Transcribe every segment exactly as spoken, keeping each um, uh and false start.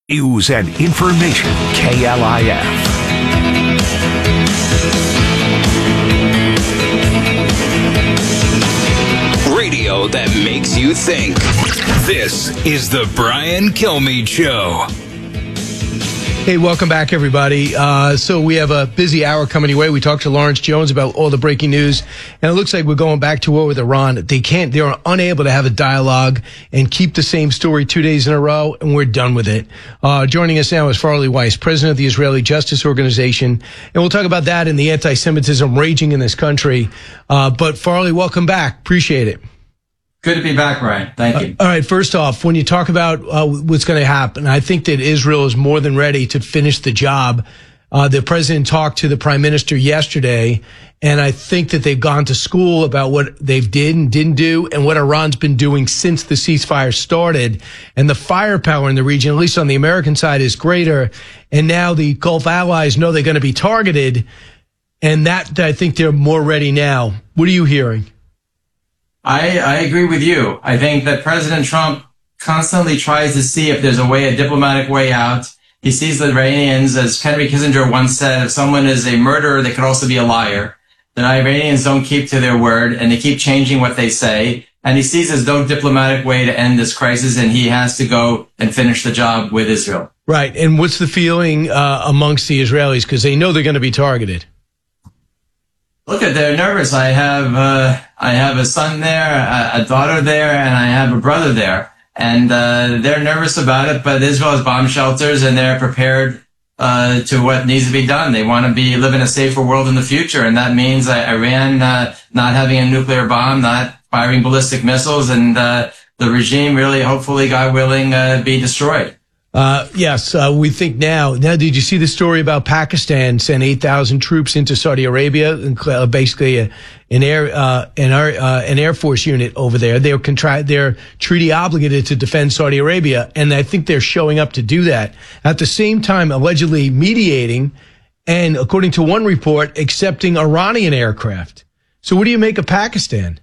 News and information, K L I F. Radio that makes you think. This is the Brian Kilmeade Show. Hey, welcome back, everybody. Uh, so we have a busy hour coming your way. We talked to Lawrence Jones about all the breaking news, and it looks like we're going back to war with Iran. They can't, they're unable to have a dialogue and keep the same story two days in a row, and we're done with it. Uh, joining us now is Farley Weiss, president of the Israeli Justice Organization, and we'll talk about that and the anti-Semitism raging in this country. Uh, but Farley, welcome back. Appreciate it. Good to be back, Brian. Thank you. Uh, all right. First off, when you talk about uh, what's going to happen, I think that Israel is more than ready to finish the job. Uh, the president talked to the prime minister yesterday, and I think that they've gone to school about what they've did and didn't do and what Iran's been doing since the ceasefire started. And the firepower in the region, at least on the American side, is greater. And now the Gulf allies know they're going to be targeted, and that I think they're more ready now. What are you hearing? I, I agree with you. I think that President Trump constantly tries to see if there's a way, a diplomatic way out. He sees the Iranians, as Henry Kissinger once said, if someone is a murderer, they could also be a liar. The Iranians don't keep to their word, and they keep changing what they say. And he sees there's no diplomatic way to end this crisis, and he has to go and finish the job with Israel. Right. And what's the feeling uh, amongst the Israelis? Because they know they're going to be targeted. Look, they're nervous. I have uh, I have a son there, a, a daughter there, and I have a brother there. And uh, they're nervous about it, but Israel has bomb shelters, and they're prepared uh, to what needs to be done. They want to be live in a safer world in the future, and that means uh, Iran uh, not having a nuclear bomb, not firing ballistic missiles, and uh, the regime really, hopefully, God willing, uh, be destroyed. Uh, yes, uh, we think now. Now, did you see the story about Pakistan sent eight thousand troops into Saudi Arabia, uh, basically a, an air, uh, an, uh, an Air Force unit over there? They're contra- they're treaty obligated to defend Saudi Arabia, and I think they're showing up to do that. At the same time, allegedly mediating and, according to one report, accepting Iranian aircraft. So what do you make of Pakistan?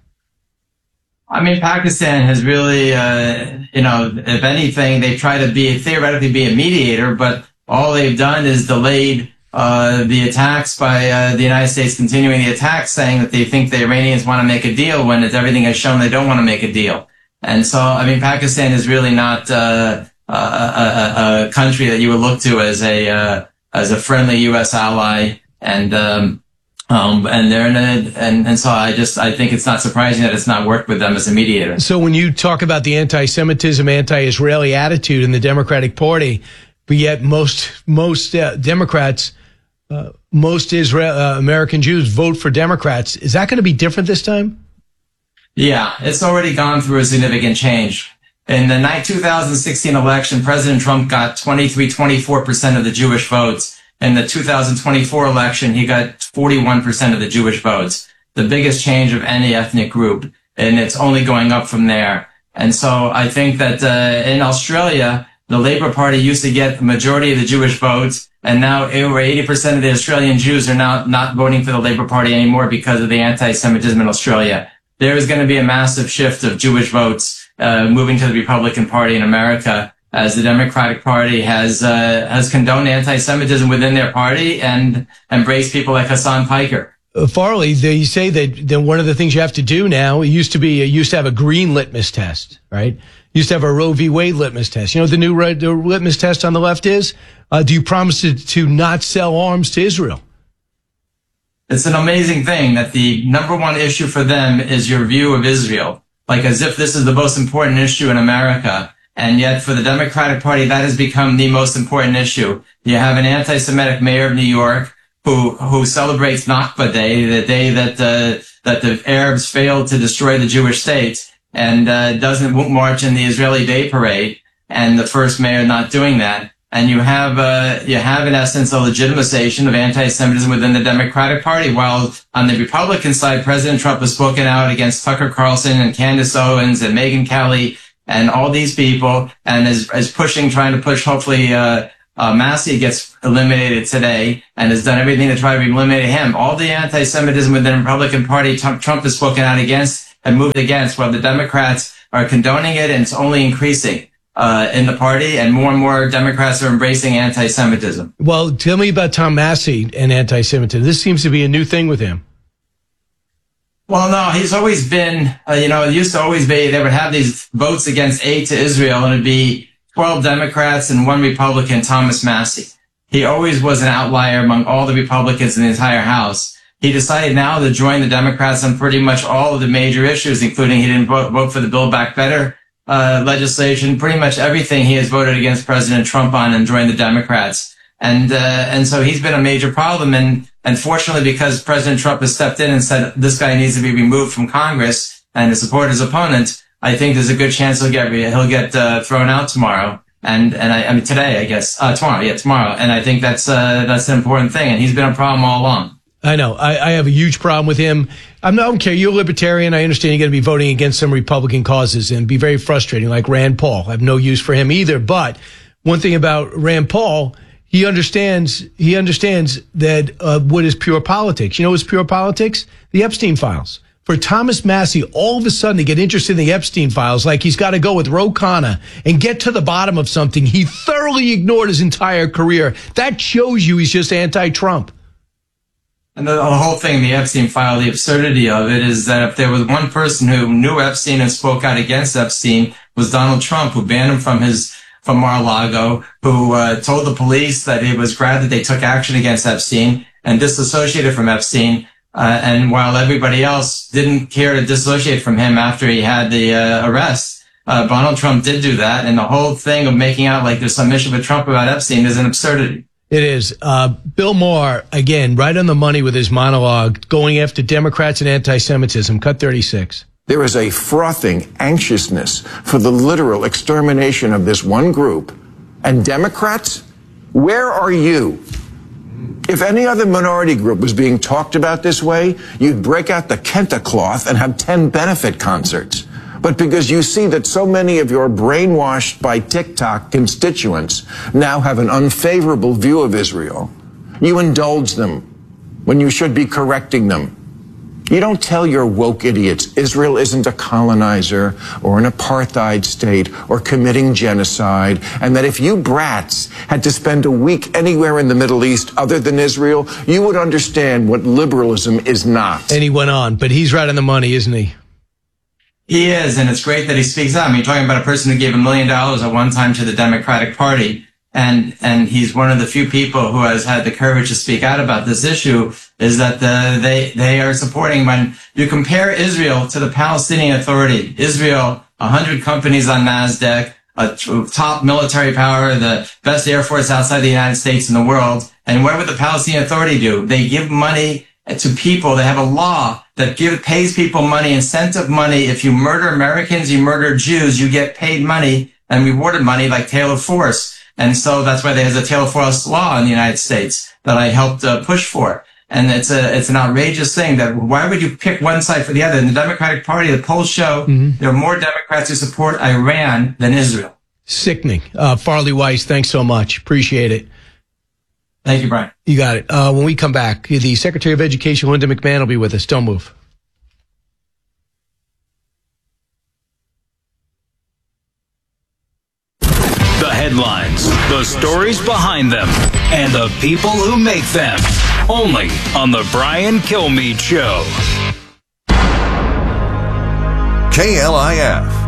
I mean, Pakistan has really, uh, you know, if anything, they try to be, theoretically be a mediator, but all they've done is delayed uh, the attacks by uh, the United States continuing the attacks, saying that they think the Iranians want to make a deal when it's, everything has shown they don't want to make a deal. And so, I mean, Pakistan is really not uh, a, a, a country that you would look to as a uh, as a friendly U S ally, and um Um, and they're in a, and, and so I just, I think it's not surprising that it's not worked with them as a mediator. So when you talk about the anti-Semitism, anti-Israeli attitude in the Democratic Party, but yet most, most uh, Democrats, uh, most Israel, uh, American Jews vote for Democrats. Is that going to be different this time? Yeah, it's already gone through a significant change. In the two thousand sixteen election, President Trump got twenty-three, twenty-four percent of the Jewish votes. In the two thousand twenty-four election, he got forty-one percent of the Jewish votes, the biggest change of any ethnic group, and it's only going up from there. And so I think that uh, in Australia, the Labour Party used to get the majority of the Jewish votes, and now over eighty percent of the Australian Jews are now not voting for the Labour Party anymore because of the anti-Semitism in Australia. There is going to be a massive shift of Jewish votes uh, moving to the Republican Party in America, as the Democratic Party has uh, has condoned anti-Semitism within their party and embraced people like Hassan Piker. Uh, Farley, they say that, that one of the things you have to do now, it used to be, it used to have a green litmus test, right? Used to have a Roe v. Wade litmus test. You know what the new red, the litmus test on the left is? Uh, do you promise to, to not sell arms to Israel? It's an amazing thing that the number one issue for them is your view of Israel, like as if this is the most important issue in America. And yet for the Democratic Party, that has become the most important issue. You have an anti-Semitic mayor of New York who, who celebrates Nakba Day, the day that, uh, that the Arabs failed to destroy the Jewish state, and, uh, doesn't, won't march in the Israeli Day Parade, and the first mayor not doing that. And you have, uh, you have in essence a legitimization of anti-Semitism within the Democratic Party, while on the Republican side, President Trump has spoken out against Tucker Carlson and Candace Owens and Megyn Kelly and all these people, and is, is pushing, trying to push, hopefully, uh, uh, Massey gets eliminated today, and has done everything to try to eliminate him. All the anti-Semitism within the Republican Party, Trump, Trump has spoken out against and moved against, while the Democrats are condoning it, and it's only increasing. uh, in the party, and more and more Democrats are embracing anti-Semitism. Well, tell me about Tom Massey and anti-Semitism. This seems to be a new thing with him. Well, no, he's always been, uh, you know, it used to always be, they would have these votes against aid to Israel, and it'd be twelve Democrats and one Republican, Thomas Massey. He always was an outlier among all the Republicans in the entire House. He decided now to join the Democrats on pretty much all of the major issues, including he didn't vote, vote for the Build Back Better uh, legislation. Pretty much everything he has voted against President Trump on and joined the Democrats. And, uh, and so he's been a major problem. And unfortunately, because President Trump has stepped in and said this guy needs to be removed from Congress and to support his opponent, I think there's a good chance he'll get, he'll get, uh, thrown out tomorrow. And, and I, I mean, today, I guess, uh, tomorrow, yeah, tomorrow. And I think that's, uh, that's an important thing. And he's been a problem all along. I know. I, I have a huge problem with him. I'm not, I don't care. You're a libertarian. I understand you're going to be voting against some Republican causes and be very frustrating, like Rand Paul. I have no use for him either. But one thing about Rand Paul, he understands, he understands that, uh, what is pure politics. You know what's pure politics? The Epstein files. For Thomas Massey, all of a sudden to get interested in the Epstein files, like he's got to go with Ro Khanna and get to the bottom of something he thoroughly ignored his entire career. That shows you he's just anti-Trump. And the, the whole thing, the Epstein file, the absurdity of it is that if there was one person who knew Epstein and spoke out against Epstein, was Donald Trump, who banned him from his from Mar-a-Lago, who uh, told the police that he was glad that they took action against Epstein and disassociated from Epstein. Uh, and while everybody else didn't care to dissociate from him after he had the uh, arrest, uh, Donald Trump did do that. And the whole thing of making out like there's some issue with Trump about Epstein is an absurdity. It is. Uh, Bill Maher, again, right on the money with his monologue, going after Democrats and anti-Semitism. Cut thirty-six. There is a frothing anxiousness for the literal extermination of this one group. And Democrats, where are you? If any other minority group was being talked about this way, you'd break out the Kenta cloth and have ten benefit concerts. But because you see that so many of your brainwashed by TikTok constituents now have an unfavorable view of Israel, you indulge them when you should be correcting them. You don't tell your woke idiots Israel isn't a colonizer or an apartheid state or committing genocide, and that if you brats had to spend a week anywhere in the Middle East other than Israel, you would understand what liberalism is not. And he went on, but he's right on the money, isn't he? He is, and it's great that he speaks out. I mean, you're talking about a person who gave a million dollars at one time to the Democratic Party, and and he's one of the few people who has had the courage to speak out about this issue, is that the, they, they are supporting, when you compare Israel to the Palestinian Authority, Israel, one hundred companies on NASDAQ, a top military power, the best air force outside the United States in the world, and what would the Palestinian Authority do? They give money to people. They have a law that give, pays people money, incentive money. If you murder Americans, you murder Jews, you get paid money and rewarded money like Taylor Force. And so that's why there's a Taylor Force law in the United States that I helped uh, push for. And it's a, it's an outrageous thing that why would you pick one side for the other? In the Democratic Party, the polls show mm-hmm. there are more Democrats who support Iran than Israel. Sickening. Uh, Farley Weiss, thanks so much. Appreciate it. Thank you, Brian. You got it. Uh, when we come back, the Secretary of Education, Linda McMahon, will be with us. Don't move. The headlines, the stories behind them, and the people who make them. Only on The Brian Kilmeade Show. K L I F.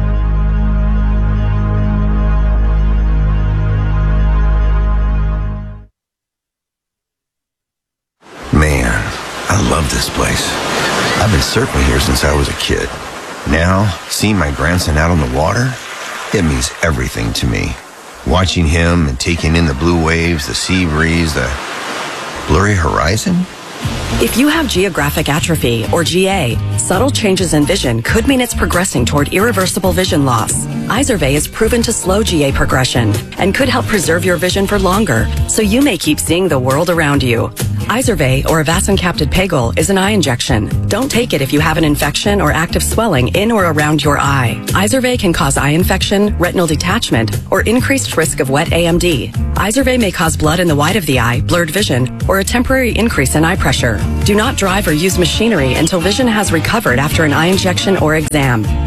Man, I love this place. I've been surfing here since I was a kid. Now, seeing my grandson out on the water, it means everything to me. Watching him and taking in the blue waves, the sea breeze, the blurry horizon. If you have geographic atrophy, or G A, subtle changes in vision could mean it's progressing toward irreversible vision loss. Izervay is proven to slow G A progression and could help preserve your vision for longer, so you may keep seeing the world around you. Izervay, or avacincaptad pegol, is an eye injection. Don't take it if you have an infection or active swelling in or around your eye. Izervay can cause eye infection, retinal detachment, or increased risk of wet A M D. Izervay may cause blood in the white of the eye, blurred vision, or a temporary increase in eye pressure. Do not drive or use machinery until vision has recovered after an eye injection or exam.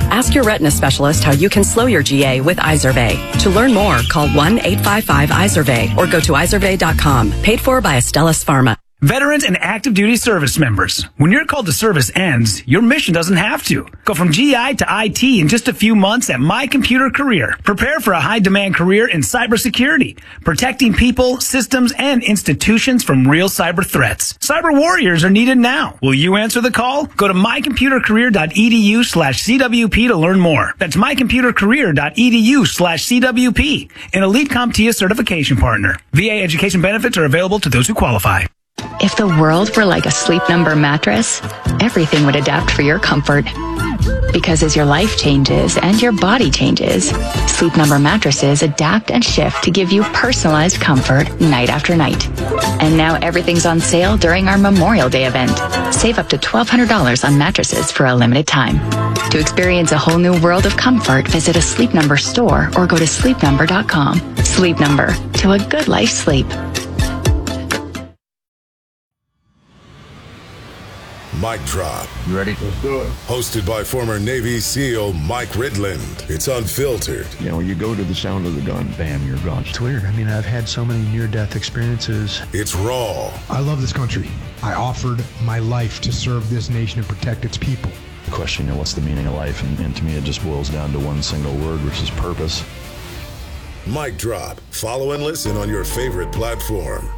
Ask your retina specialist how you can slow your G A with Izervay. To learn more, call one eight five five Izervay or go to izervay dot com. Paid for by Astellas Pharma. Veterans and active duty service members, when your call to service ends, your mission doesn't have to. Go from G I to I T in just a few months at My Computer Career. Prepare for a high-demand career in cybersecurity, protecting people, systems, and institutions from real cyber threats. Cyber warriors are needed now. Will you answer the call? Go to my computer career dot e d u slash C W P to learn more. That's my computer career dot e d u slash C W P, an elite CompTIA certification partner. V A education benefits are available to those who qualify. If the world were like a Sleep Number mattress, everything would adapt for your comfort. Because as your life changes and your body changes, Sleep Number mattresses adapt and shift to give you personalized comfort night after night. And now everything's on sale during our Memorial Day event. Save up to twelve hundred dollars on mattresses for a limited time. To experience a whole new world of comfort, visit a Sleep Number store or go to sleep number dot com. Sleep Number, to a good life sleep. Mic Drop. You ready? Let's do it. Hosted by former Navy SEAL Mike Ridland. It's unfiltered. You know, you go to the sound of the gun, bam, you're gone. It's weird. I mean, I've had so many near-death experiences. It's raw. I love this country. I offered my life to serve this nation and protect its people. The question, you know, what's the meaning of life? And, and to me, it just boils down to one single word, which is purpose. Mic Drop. Follow and listen on your favorite platform.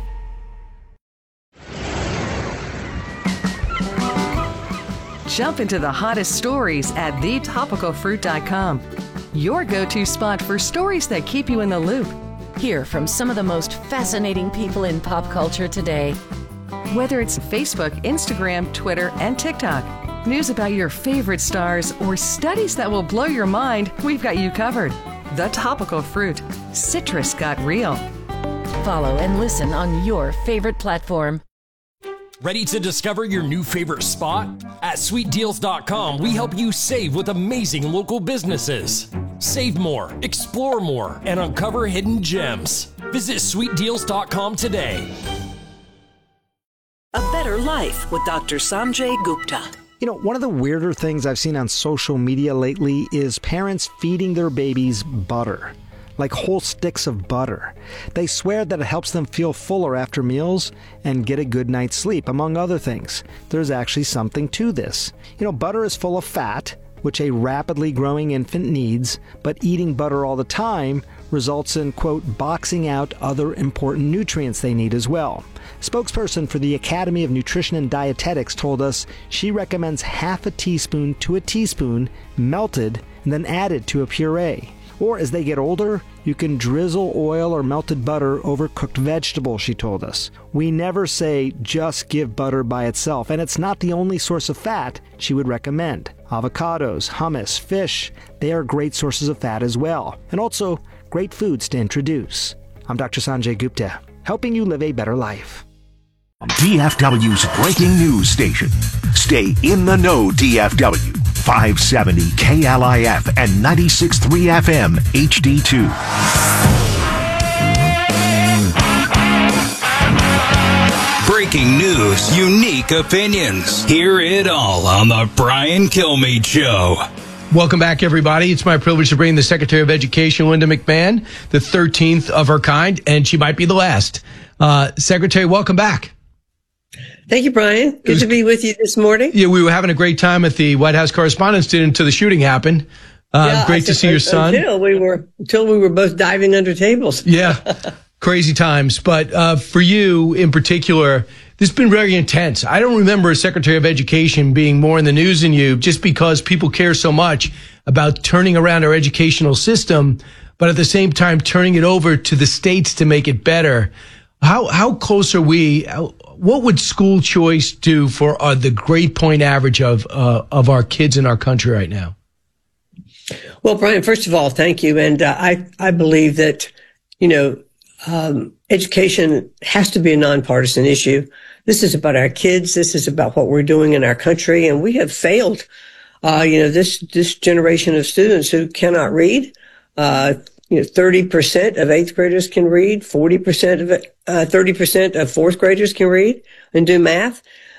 Jump into the hottest stories at the topical fruit dot com. Your go-to spot for stories that keep you in the loop. Hear from some of the most fascinating people in pop culture today. Whether it's Facebook, Instagram, Twitter, and TikTok, news about your favorite stars, or studies that will blow your mind, we've got you covered. The Topical Fruit. Citrus got real. Follow and listen on your favorite platform. Ready to discover your new favorite spot? At sweet deals dot com, we help you save with amazing local businesses. Save more, explore more, and uncover hidden gems. Visit sweet deals dot com today. A Better Life with Doctor Sanjay Gupta. You know, one of the weirder things I've seen on social media lately is parents feeding their babies butter. Like whole sticks of butter. They swear that it helps them feel fuller after meals and get a good night's sleep, among other things. There's actually something to this. You know, butter is full of fat, which a rapidly growing infant needs, but eating butter all the time results in, quote, boxing out other important nutrients they need as well. Spokesperson for the Academy of Nutrition and Dietetics told us she recommends half a teaspoon to a teaspoon melted and then added to a puree. Or as they get older, you can drizzle oil or melted butter over cooked vegetables, she told us. We never say just give butter by itself, and it's not the only source of fat she would recommend. Avocados, hummus, fish, they are great sources of fat as well, and also great foods to introduce. I'm Doctor Sanjay Gupta, helping you live a better life. D F W's breaking news station. Stay in the know, D F W. five seventy K L I F and ninety-six point three F M H D two. Breaking news, unique opinions. Hear it all on the Brian Kilmeade Show. Welcome back, everybody. It's my privilege to bring the Secretary of Education, Linda McMahon, the thirteenth of her kind, and she might be the last. Uh, Secretary, welcome back. Thank you, Brian. Good was, to be with you this morning. Yeah, we were having a great time at the White House Correspondents' Dinner until the shooting happened. Uh, yeah, great to see your son. Until we were, until we were both diving under tables. Yeah, crazy times. But uh, for you in particular, this has been very intense. I don't remember a Secretary of Education being more in the news than you, just because people care so much about turning around our educational system, but at the same time turning it over to the states to make it better. How how close are we? What would school choice do for uh, the grade point average of uh, of our kids in our country right now? Well, Brian, first of all, thank you. And uh, I, I believe that, you know, um, education has to be a nonpartisan issue. This is about our kids. This is about what we're doing in our country. And we have failed, uh, you know, this, this generation of students who cannot read. Uh, you know, thirty percent of eighth graders can read, forty percent of it, uh, thirty percent of fourth graders can read and do math.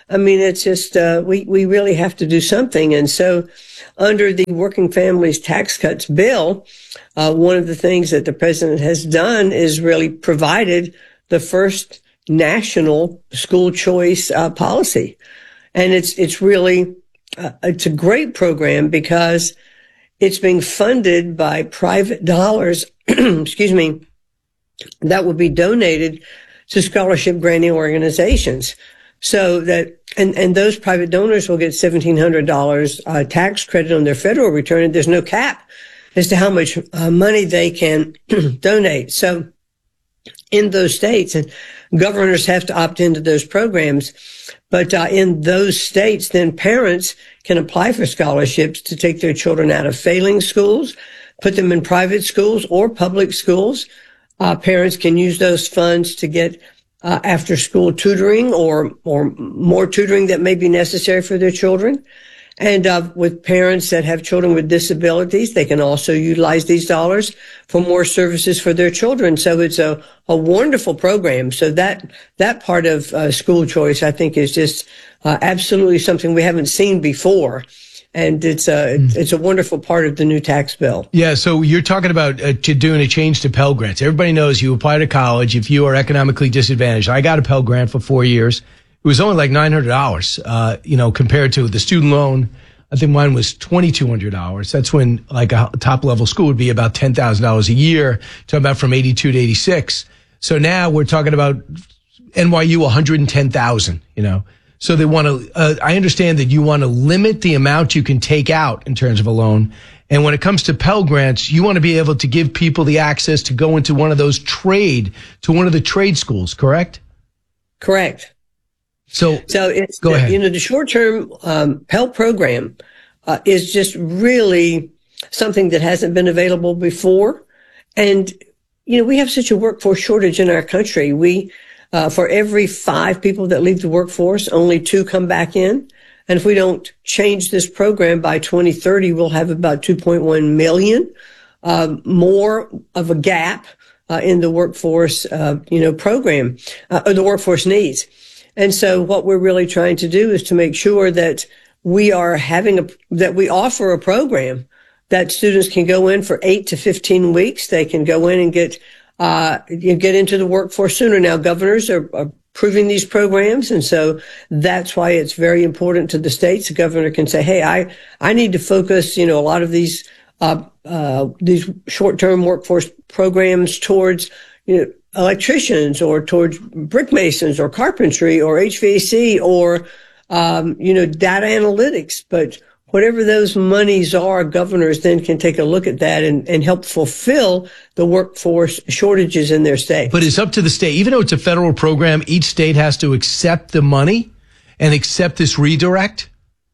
I mean, it's just, uh, we, we really have to do something. And so under the Working Families Tax Cuts bill, uh, one of the things that the president has done is really provided the first national school choice uh, policy. And it's, it's really, uh, it's a great program because it's being funded by private dollars, excuse me, that will be donated to scholarship granting organizations. So that, and, and those private donors will get seventeen hundred dollars uh, tax credit on their federal return, and there's no cap as to how much uh, money they can donate. So in those states, and governors have to opt into those programs, but uh, in those states, then parents can apply for scholarships to take their children out of failing schools, put them in private schools or public schools. Uh, parents can use those funds to get Uh, after school tutoring or, or more tutoring that may be necessary for their children. And, uh, with parents that have children with disabilities, they can also utilize these dollars for more services for their children. So it's a, a wonderful program. So that, that part of, uh, school choice, I think is just, uh, absolutely something we haven't seen before. And it's a, it's a wonderful part of the new tax bill. Yeah, so you're talking about uh, to doing a change to Pell Grants. Everybody knows you apply to college if you are economically disadvantaged. I got a Pell Grant for four years. It was only like nine hundred dollars, uh, you know, compared to the student loan. I think mine was twenty-two hundred dollars. That's when like a top level school would be about ten thousand dollars a year, talking about from eighty-two to eighty-six. So now we're talking about N Y U one hundred ten thousand, you know. So they want to, uh, I understand that you want to limit the amount you can take out in terms of a loan. And when it comes to Pell Grants, you want to be able to give people the access to go into one of those trade, to one of the trade schools, correct? Correct. So, so it's, go the, ahead. You know, the short-term um, Pell program uh, is just really something that hasn't been available before. And, you know, we have such a workforce shortage in our country. We, Uh, for every five people that leave the workforce, only two come back in. And if we don't change this program by twenty thirty, we'll have about two point one million, uh, more of a gap, uh, in the workforce, uh, you know, program, uh, or the workforce needs. And so what we're really trying to do is to make sure that we are having a, that we offer a program that students can go in for eight to fifteen weeks. They can go in and get Uh, you get into the workforce sooner. Now, governors are, are approving these programs, and so that's why it's very important to the states. The governor can say, "Hey, I I need to focus, you know, a lot of these uh, uh, these short-term workforce programs towards, you know, electricians or towards brick masons or carpentry or H V A C or um, you know, data analytics." But whatever those monies are, governors then can take a look at that and, and help fulfill the workforce shortages in their state. But it's up to the state. Even though it's a federal program, each state has to accept the money and accept this redirect?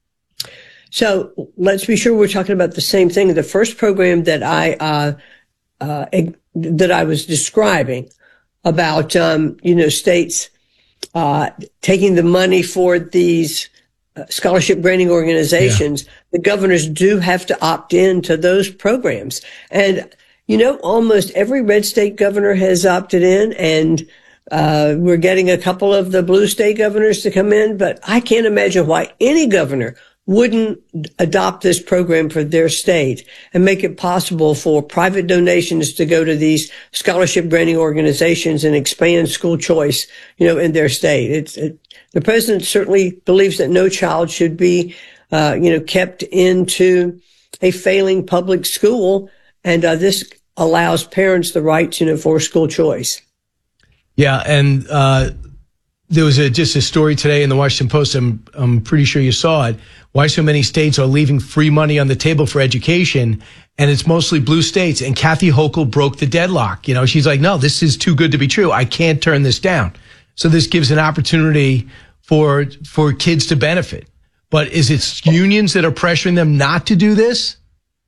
So let's be sure we're talking about the same thing. The first program that I, uh, uh, that I was describing about, um, you know, states, uh, taking the money for these Uh, scholarship granting organizations, yeah. The governors do have to opt in to those programs. And, you know, almost every red state governor has opted in, and uh, we're getting a couple of the blue state governors to come in, but I can't imagine why any governor wouldn't adopt this program for their state and make it possible for private donations to go to these scholarship granting organizations and expand school choice, you know, in their state. It's, it, the president certainly believes that no child should be, uh, you know, kept into a failing public school. And, uh, this allows parents the right, you know, for school choice. Yeah. And, uh, there was a, just a story today in the Washington Post. I'm, I'm pretty sure you saw it. Why so many states are leaving free money on the table for education. And it's mostly blue states. And Kathy Hochul broke the deadlock. You know, she's like, no, this is too good to be true. I can't turn this down. So this gives an opportunity for, for kids to benefit. But is it unions that are pressuring them not to do this?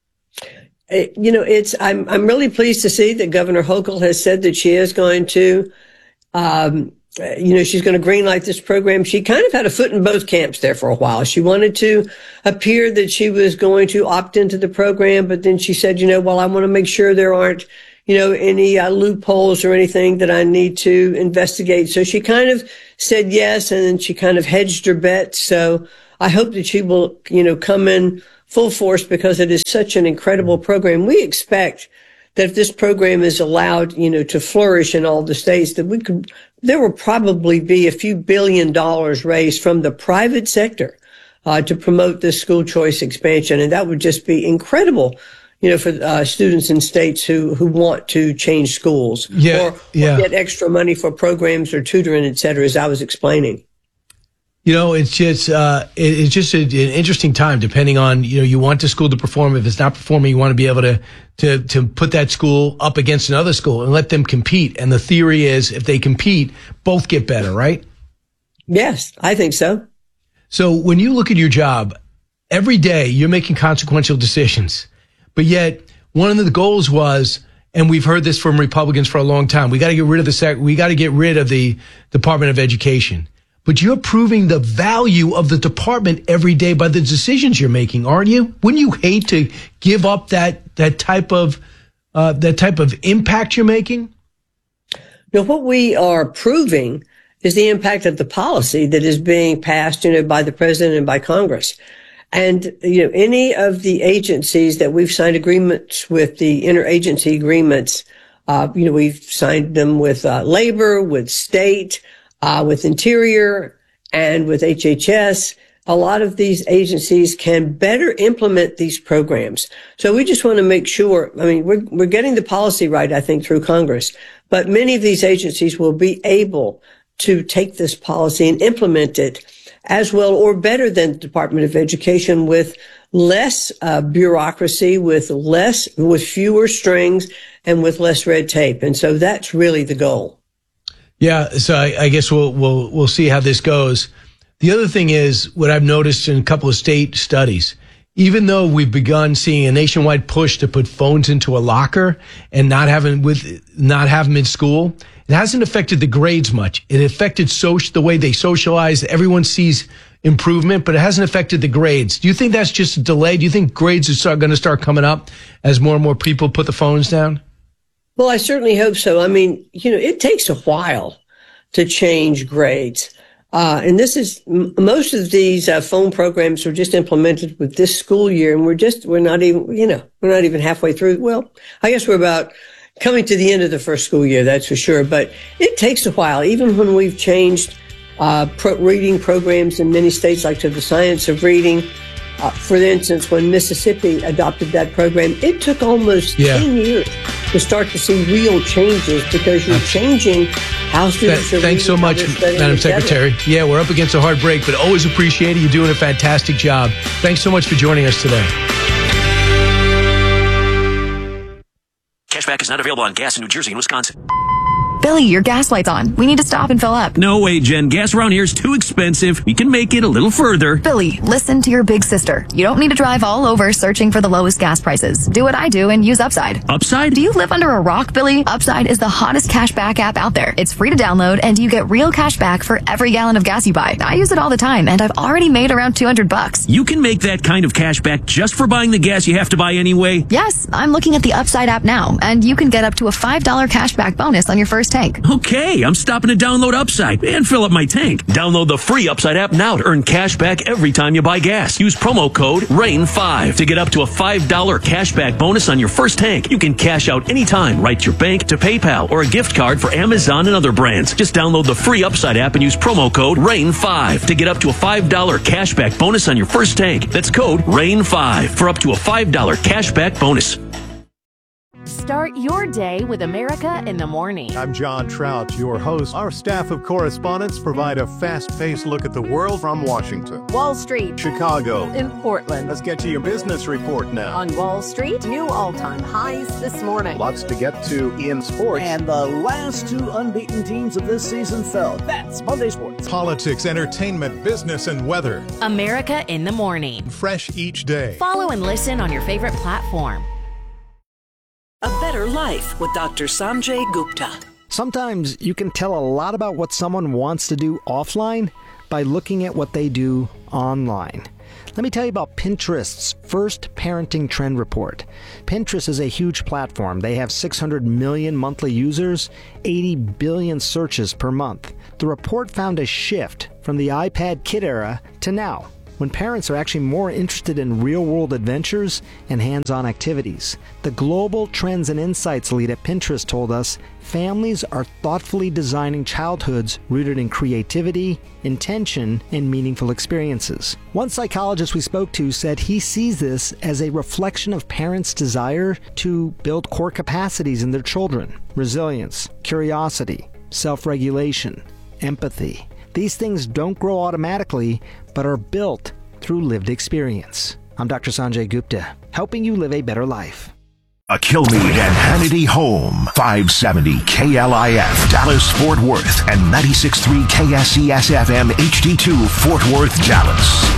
You know, it's, I'm, I'm really pleased to see that Governor Hochul has said that she is going to, um, you know, she's going to greenlight this program. She kind of had a foot in both camps there for a while. She wanted to appear that she was going to opt into the program, but then she said, you know, well, I want to make sure there aren't, you know, any uh, loopholes or anything that I need to investigate. So she kind of said yes, and then she kind of hedged her bet. So I hope that she will, you know, come in full force because it is such an incredible program. We expect that if this program is allowed, you know, to flourish in all the states, that we could, there will probably be a few billion dollars raised from the private sector uh, to promote this school choice expansion. And that would just be incredible, you know, for uh, students in states who, who want to change schools yeah, or, or yeah. get extra money for programs or tutoring, et cetera, as I was explaining. You know, it's just uh, it, it's just a, an interesting time. Depending on, you know, you want the school to perform. If it's not performing, you want to be able to to to put that school up against another school and let them compete. And the theory is, if they compete, both get better, right? Yes, I think so. So when you look at your job, every day you're making consequential decisions, but yet one of the goals was, and we've heard this from Republicans for a long time, we got to get rid of the sec- we got to get rid of the Department of Education. But you're proving the value of the department every day by the decisions you're making, aren't you? Wouldn't you hate to give up that that type of uh, that type of impact you're making? No, what we are proving is the impact of the policy that is being passed, you know, by the president and by Congress. And, you know, any of the agencies that we've signed agreements with, the interagency agreements, uh, you know, we've signed them with uh, labor, with state, Uh, with Interior and with H H S. A lot of these agencies can better implement these programs. So we just want to make sure, I mean, we're, we're getting the policy right, I think, through Congress, but many of these agencies will be able to take this policy and implement it as well or better than the Department of Education with less uh, bureaucracy, with less, with fewer strings and with less red tape. And so that's really the goal. Yeah, so I, I guess we'll we'll we'll see how this goes. The other thing is what I've noticed in a couple of state studies. Even though we've begun seeing a nationwide push to put phones into a locker and not have them with not have them in school, it hasn't affected the grades much. It affected social the way they socialize. Everyone sees improvement, but it hasn't affected the grades. Do you think that's just a delay? Do you think grades are going to start coming up as more and more people put the phones down? Well, I certainly hope so. I mean, you know, it takes a while to change grades. Uh, and this is, m- most of these uh, phone programs were just implemented with this school year. And we're just, we're not even, you know, we're not even halfway through. Well, I guess we're about coming to the end of the first school year, that's for sure. But it takes a while, even when we've changed uh, pro- reading programs in many states, like to the science of reading. Uh, for instance, when Mississippi adopted that program, it took almost yeah. ten years to start to see real changes because you're changing how students Th- are Thanks so much, Madam Secretary. Yeah, we're up against a hard break, but always appreciate it. You're doing a fantastic job. Thanks so much for joining us today. Cashback is not available on gas in New Jersey and Wisconsin. Billy, your gas light's on. We need to stop and fill up. No way, Jen. Gas around here is too expensive. We can make it a little further. Billy, listen to your big sister. You don't need to drive all over searching for the lowest gas prices. Do what I do and use Upside. Upside? Do you live under a rock, Billy? Upside is the hottest cashback app out there. It's free to download and you get real cash back for every gallon of gas you buy. I use it all the time and I've already made around two hundred bucks. You can make that kind of cash back just for buying the gas you have to buy anyway? Yes, I'm looking at the Upside app now and you can get up to a five dollars cashback bonus on your first tank. Okay. I'm stopping to download Upside and fill up my tank. Download the free Upside app now to earn cash back every time you buy gas. Use promo code rain five to get up to a five dollars cash back bonus on your first tank. You can cash out anytime right to your bank, to PayPal, or a gift card for Amazon and other brands. Just download the free Upside app and use promo code rain five to get up to a five dollars cash back bonus on your first tank. That's code rain five for up to a five dollars cash back bonus. Start your day with America in the Morning. I'm John Trout, your host. Our staff of correspondents provide a fast-paced look at the world from Washington, Wall Street, Chicago, and Portland. Let's get to your business report now. On Wall Street, new all-time highs this morning. Lots to get to in sports. And the last two unbeaten teams of this season fell. That's Monday Sports. Politics, entertainment, business, and weather. America in the Morning. Fresh each day. Follow and listen on your favorite platform. A Better Life with Doctor Sanjay Gupta. Sometimes you can tell a lot about what someone wants to do offline by looking at what they do online. Let me tell you about Pinterest's first parenting trend report. Pinterest is a huge platform. They have six hundred million monthly users, eighty billion searches per month. The report found a shift from the iPad kid era to now, when parents are actually more interested in real-world adventures and hands-on activities. The Global Trends and Insights lead at Pinterest told us families are thoughtfully designing childhoods rooted in creativity, intention, and meaningful experiences. One psychologist we spoke to said he sees this as a reflection of parents' desire to build core capacities in their children: resilience, curiosity, self-regulation, empathy. These things don't grow automatically, but are built through lived experience. I'm Doctor Sanjay Gupta, helping you live a better life. A Kilmeade and Hannity home. five seventy K L I F, Dallas, Fort Worth, and ninety-six point three K S E S F M H D two, Fort Worth, Dallas.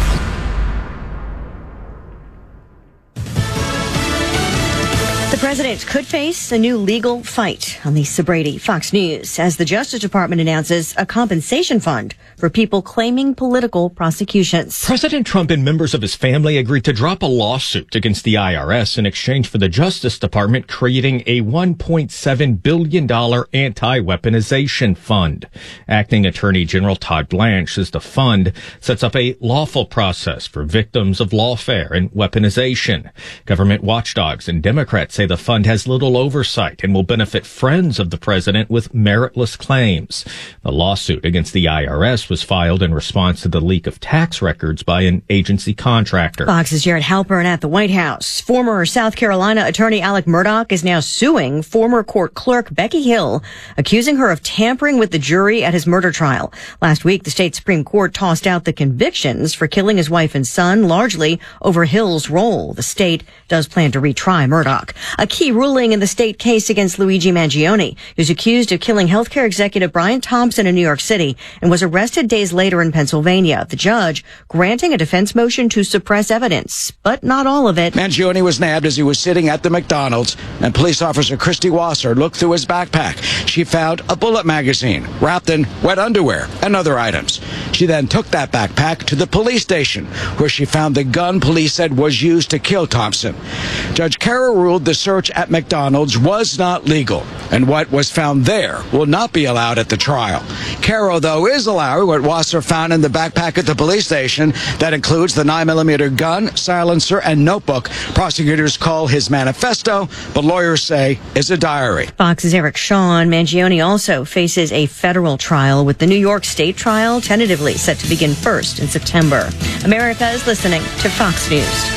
The president could face a new legal fight. On Lisa Brady, Fox News, as the Justice Department announces a compensation fund for people claiming political prosecutions. President Trump and members of his family agreed to drop a lawsuit against the I R S in exchange for the Justice Department creating a one point seven billion dollars anti-weaponization fund. Acting Attorney General Todd Blanche says the fund sets up a lawful process for victims of lawfare and weaponization. Government watchdogs and Democrats say the fund has little oversight and will benefit friends of the president with meritless claims. The lawsuit against the I R S was filed in response to the leak of tax records by an agency contractor. Fox's Jared Halpern at the White House. Former South Carolina attorney Alec Murdaugh is now suing former court clerk Becky Hill, accusing her of tampering with the jury at his murder trial. Last week, the state Supreme Court tossed out the convictions for killing his wife and son, largely over Hill's role. The state does plan to retry Murdaugh. A key ruling in the state case against Luigi Mangione, who's accused of killing healthcare executive Brian Thompson in New York City and was arrested days later in Pennsylvania. The judge granting a defense motion to suppress evidence, but not all of it. Mangione was nabbed as he was sitting at the McDonald's, and police officer Christy Wasser looked through his backpack. She found a bullet magazine wrapped in wet underwear and other items. She then took that backpack to the police station, where she found the gun police said was used to kill Thompson. Judge Carroll ruled the search at McDonald's was not legal, and what was found there will not be allowed at the trial. Carroll, though, is allowed what Wasser found in the backpack at the police station. That includes the nine millimeter gun, silencer, and notebook prosecutors call his manifesto, but lawyers say is a diary. Fox's Eric Shawn. Mangione also faces a federal trial, with the New York State trial tentatively set to begin first in September. America is listening to Fox News.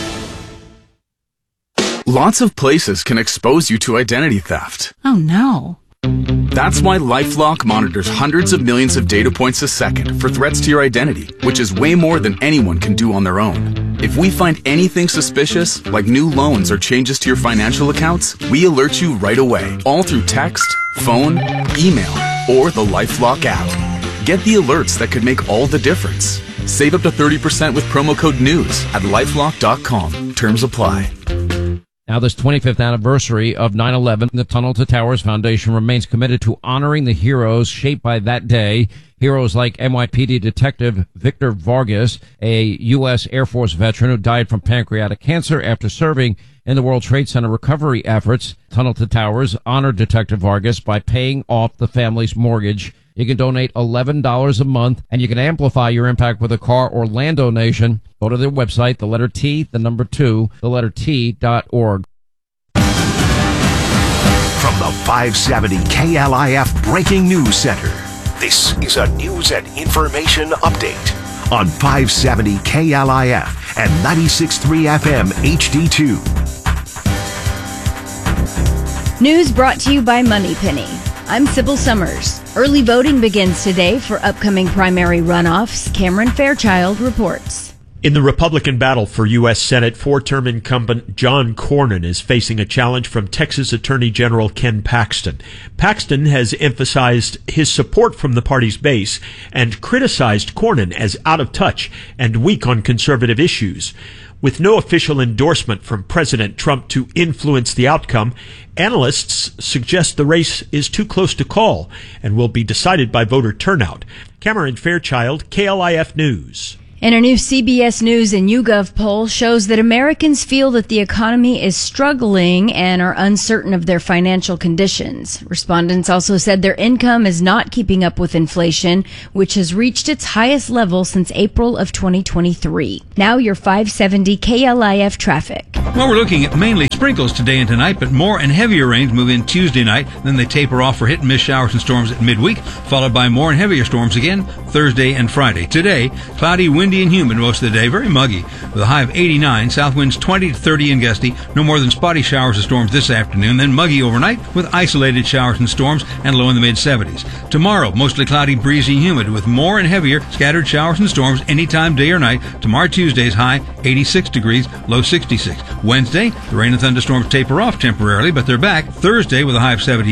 Lots of places can expose you to identity theft. Oh no. That's why LifeLock monitors hundreds of millions of data points a second for threats to your identity, which is way more than anyone can do on their own. If we find anything suspicious, like new loans or changes to your financial accounts, we alert you right away, all through text, phone, email, or the LifeLock app. Get the alerts that could make all the difference. Save up to thirty percent with promo code NEWS at lifelock dot com. Terms apply. Now, this twenty-fifth anniversary of nine eleven, the Tunnel to Towers Foundation remains committed to honoring the heroes shaped by that day. Heroes like N Y P D Detective Victor Vargas, a U S Air Force veteran who died from pancreatic cancer after serving in the World Trade Center recovery efforts. Tunnel to Towers honored Detective Vargas by paying off the family's mortgage. You can donate eleven dollars a month, and you can amplify your impact with a car or land donation. Go to their website, the letter T, the number two, the letter T dot org. From the five seventy K L I F Breaking News Center, this is a news and information update on five seventy K L I F and ninety-six point three F M H D two. News brought to you by Moneypenny. I'm Sybil Summers. Early voting begins today for upcoming primary runoffs. Cameron Fairchild reports. In the Republican battle for U S Senate, four-term incumbent John Cornyn is facing a challenge from Texas Attorney General Ken Paxton. Paxton has emphasized his support from the party's base and criticized Cornyn as out of touch and weak on conservative issues. With no official endorsement from President Trump to influence the outcome, analysts suggest the race is too close to call and will be decided by voter turnout. Cameron Fairchild, K L I F News. And a new C B S News and YouGov poll shows that Americans feel that the economy is struggling and are uncertain of their financial conditions. Respondents also said their income is not keeping up with inflation, which has reached its highest level since April of twenty twenty-three. Now your five seventy K L I F traffic. Well, we're looking at mainly sprinkles today and tonight, but more and heavier rains move in Tuesday night. Then they taper off for hit and miss showers and storms at midweek, followed by more and heavier storms again Thursday and Friday. Today, cloudy, windy, and humid most of the day, very muggy, with a high of eighty-nine, south winds twenty to thirty in gusty, no more than spotty showers and storms this afternoon, then muggy overnight with isolated showers and storms and low in the mid seventies. Tomorrow, mostly cloudy, breezy, humid, with more and heavier scattered showers and storms anytime day or night. Tomorrow, Tuesday's high eighty-six degrees, low sixty-six. Wednesday, the rain and thunderstorms taper off temporarily, but they're back Thursday with a high of seventy.